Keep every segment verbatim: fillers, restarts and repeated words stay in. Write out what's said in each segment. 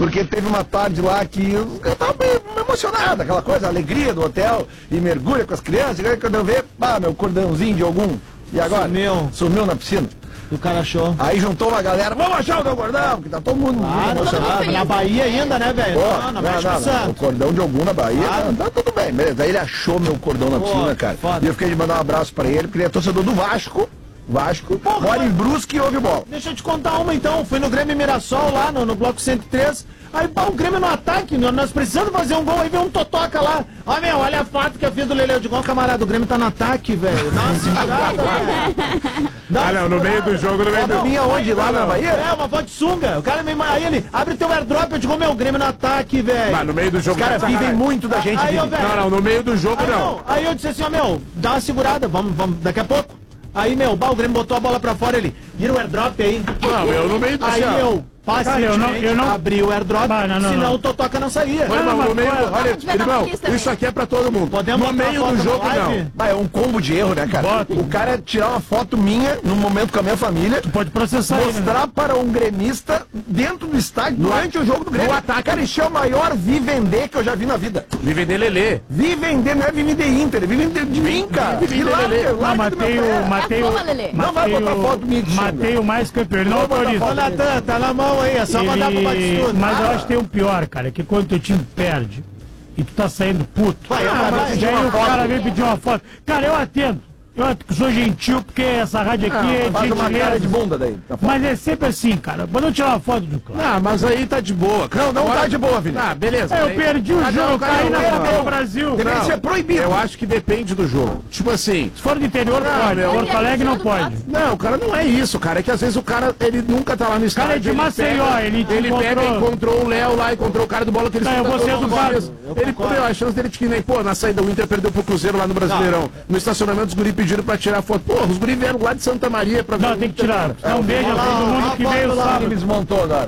Porque teve uma tarde lá que eu, eu tava meio emocionado, aquela coisa, a alegria do hotel, e mergulha com as crianças, e aí quando eu ver, pá, meu cordãozinho de algum, e agora? Sumiu. Sumiu na piscina. O cara achou. Aí juntou uma galera, vamos achar o teu cordão, que tá todo mundo Claro, emocionado. na Bahia ainda, né, velho? Pô, Não, não, mexe com o o Santos. cordão de algum na Bahia, Claro. tá, tá tudo bem, beleza. Aí ele achou meu cordão na Pô, piscina, cara. foda. E eu fiquei de mandar um abraço pra ele, porque ele é torcedor do Vasco. Vasco, Porra, mora em mano. Brusque e ouve bola. Deixa eu te contar uma então. Fui no Grêmio Mirassol lá no, no bloco cento e três. Aí pá, o Grêmio no ataque, nós nós precisamos fazer um gol. Aí vem um totoca lá. Ó, meu, olha a foto que eu fiz do Leleu de gol, camarada. O Grêmio tá no ataque, velho. Dá uma segurada, velho. Dá uma Ah, não, no meio do jogo, no meio do Foto minha onde? Lá na Bahia? É, uma foto de sunga. O cara me aí ele abre teu airdrop, eu digo, meu, o Grêmio no ataque, velho. Mas no meio do jogo... Os caras tá vivem sacanagem. muito da gente, Aí, ó, Vini. velho. Não, não, no meio do jogo Aí, não. não, aí eu disse assim, ó, meu, dá uma segurada, vamos, vamos, daqui a pouco. Aí, meu, bah, o Grêmio botou a bola pra fora, ele, vira o airdrop aí. Não, meu, no meio do Aí, céu. meu, pacientemente, Cara, eu não- eu não- abriu o airdrop, Bah, não, não, senão não. o Totoca não saía. Ô, irmão, no meio do... Olha, Vai dar irmão, pista também. isso aqui é pra todo mundo. Podemos No botar meio uma do foto jogo, no live? não. Bah, é um combo de erro, né, cara? Bota. O cara é tirar uma foto minha num momento com a minha família, Pode processar ele, né? mostrar para um gremista dentro do estádio durante o jogo do Grêmio. no ataque. Cara, isso é o maior vivender que eu já vi na vida. Me vender Lelê. Vivender não é vivender Inter, é vivender de mim, cara. Vivender E lá, Lelê. meu, lá Não, do meu matei pé. o. Matei o. Toma, Lelê. Não vai matei botar o- foto minha de Matei o mais campeão, ele não Não vai botar autoriza. Ô, Natan, tá na mão aí, é só mandar pro Ele- Batistudo. Mas eu acho que tem um pior, cara, que quando teu time perde e tu tá saindo puto, Vai, eu ah, quero mas pedir aí uma o foto. cara vem pedir uma foto. Cara, eu atendo. Eu at- sou gentil porque essa rádio aqui é Faz uma cara de gentileza. bunda daí. na foto. Mas é sempre assim, cara. Mas não tirar uma foto do claro. Ah, mas aí tá de boa. Não, não tá de boa, Vini. Ah, beleza. É, eu Aí- perdi o Ah, jogo, não, eu cara, caí na não, Copa não. do Brasil. Deveria Não. ser proibido. Eu acho que depende do jogo. Tipo assim, Se for do interior, pode. meu. Porto Alegre não pode. não, cara, não é isso, cara. É que às vezes o cara, ele nunca tá lá no estádio. cara é de ele Maceió, pega- ele te Ele pega, encontrou- encontrou o Léo lá, encontrou o cara do bola que ele Tá, eu escuta vou ser todos os educado. dias. Ele comeu a chance dele de que nem, pô, na saída do Inter perdeu pro Cruzeiro lá no Brasileirão. No estacionamento os guri pediram pra tirar foto. Pô, os guri vieram lá de Santa Maria pra ver Não, o tem que Inter, tirar. cara. Não, beijo a todo mundo que veio Ele sábado. me desmontou agora.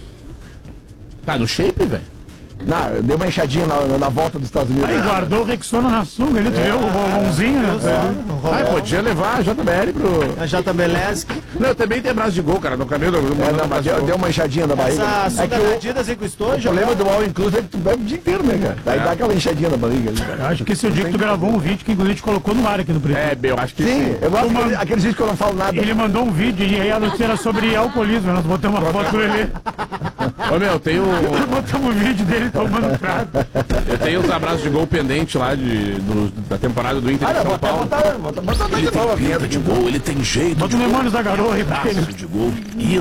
Tá no shape, velho? Não, eu dei uma enxadinha na, na volta dos Estados Unidos. Aí guardou o Rexona na sunga, ele viu o rolãozinho, né? Ah, podia levar a J B L pro... A J B L S. Não, eu também tem braço de gol, cara, no caminho do... do É, não, mas deu, deu uma enxadinha na barriga. Essa É que sunga o, Adidas aí com o estojo. problema do all inclusive é que tu bebe o dia inteiro, né, cara? Daí dá aquela enxadinha na barriga. ali, cara. Eu acho que esse é o dia que tu gravou um vídeo que inclusive te colocou no ar aqui no Preto. É, eu acho que Sim, eu gosto Uma- daquele- aqueles vídeos que eu não falo nada. Ele mandou um vídeo e aí a notícia era sobre alcoolismo. Nós botamos uma foto dele. Ô, meu, tem o... Botamos um vídeo dele tomando prato. Eu tenho os abraços de gol pendente lá de, do- da temporada do Inter Ah, em não, São vou até Paulo. botar, botar, botar, botar de novo a vinheta aqui. gol, ele tem jeito Bota o Demônios da Garoa aí pra ele. de gol.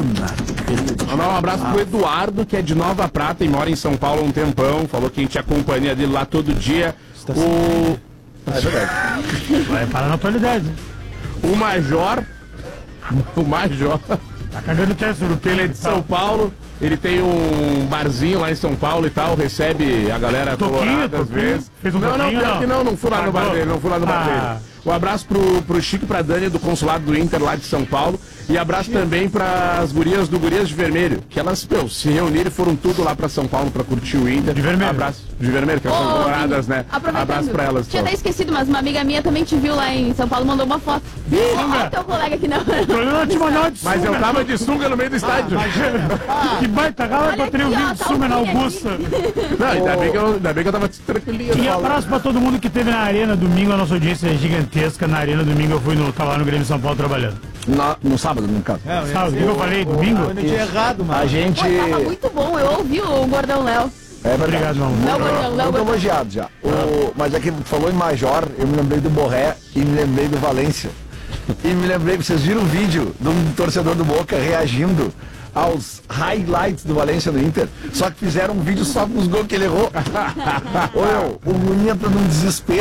Mandar um abraço pro Eduardo, que é de Nova Prata e mora em São Paulo há um tempão. Falou que a gente acompanha dele lá todo dia. O, É verdade. Vai parar na atualidade. o Major. O Major. Tá cagando o teste do Ele é de São Paulo. Ele tem um barzinho lá em São Paulo e tal, recebe a galera Toquinho, colorada às toquinho. vezes. Fez um não, não, toquinho, pior não? que não, não fui lá no bar Pagou? dele, não fui lá no bar Ah. dele. Um abraço pro, pro Chico e pra Dani do consulado do Inter lá de São Paulo. E abraço também pras gurias do Gurias de Vermelho, que elas, meu, se reuniram e foram tudo lá pra São Paulo pra curtir o Inter. De vermelho. Abraço de vermelho, que elas são Ô, coloradas, né? Aproveitando, Abraço pra elas. tinha Só. até esquecido, mas uma amiga minha também te viu lá em São Paulo, mandou uma foto. Olha o teu colega aqui não. O problema é te mandar uma de Mas eu sunga. tava de sunga no meio do estádio. Que baita gala Olha pra ter um aqui, ó, vídeo de tá sunga na o Cunha Augusta. Não, ainda bem que eu, ainda bem que eu tava tranquilinho. E abraço pra todo mundo que teve na Arena domingo. A nossa audiência é gigantesca. Na Arena domingo eu fui no, tava lá no Grêmio São Paulo trabalhando. Na- no sábado, no caso. Sabe o que eu falei? Domingo? Foi no dia errado, mano. A gente. Pô, tava muito bom, eu ouvi o Gordão Léo. É verdade. Obrigado, meu amor. Léo Gordão, Léo Muito Gordão. elogiado já. O, mas é que falou em Major, eu me lembrei do Borré e me lembrei do Valência. E me lembrei, vocês viram o vídeo de um torcedor do Boca reagindo aos highlights do Valência no Inter, só que fizeram um vídeo só com os gols que ele errou. Ô, meu, o menino entra num desespero.